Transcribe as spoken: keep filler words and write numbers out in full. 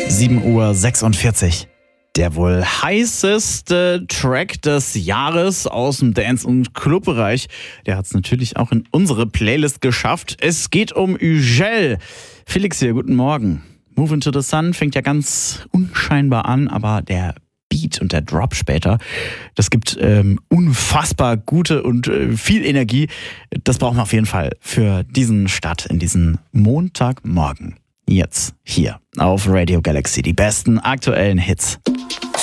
sieben Uhr sechsundvierzig. Der wohl heißeste Track des Jahres aus dem Dance- und Clubbereich. Der hat es natürlich auch in unsere Playlist geschafft. Es geht um Ugel. Felix hier, guten Morgen. Move into the Sun fängt ja ganz unscheinbar an, aber der Beat und der Drop später, das gibt ähm, unfassbar gute und äh, viel Energie. Das brauchen wir auf jeden Fall für diesen Start in diesen Montagmorgen. Jetzt hier auf Radio Galaxy, die besten aktuellen Hits.